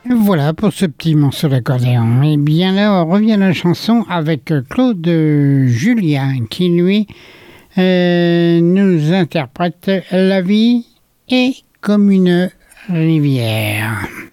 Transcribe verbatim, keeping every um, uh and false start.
Voilà pour ce petit morceau d'accordéon. Et bien là, on revient à la chanson avec Claude Julien qui, lui, euh, nous interprète La vie est comme une rivière.